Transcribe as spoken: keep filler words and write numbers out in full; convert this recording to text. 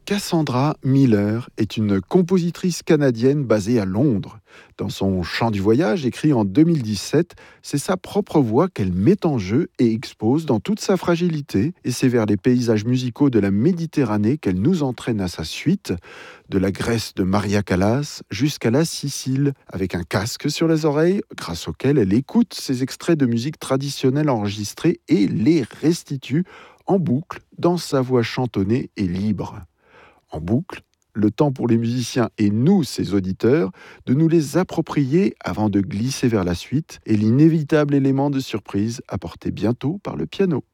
Cassandra Miller est une compositrice canadienne basée à Londres. Dans son Chant du voyage, écrit en deux mille dix-sept, c'est sa propre voix qu'elle met en jeu et expose dans toute sa fragilité. Et c'est vers les paysages musicaux de la Méditerranée qu'elle nous entraîne à sa suite, de la Grèce de Maria Callas jusqu'à la Sicile, avec un casque sur les oreilles, grâce auquel elle écoute ses extraits de musique traditionnelle enregistrés et les restitue en boucle dans sa voix chantonnée et libre. En boucle, le temps pour les musiciens et nous, ses auditeurs, de nous les approprier avant de glisser vers la suite et l'inévitable élément de surprise apporté bientôt par le piano.